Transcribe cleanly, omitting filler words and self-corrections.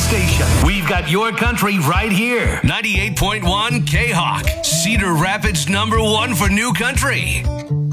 station. We've got your country right here. 98.1 K-Hawk, Cedar Rapids #1 for new country.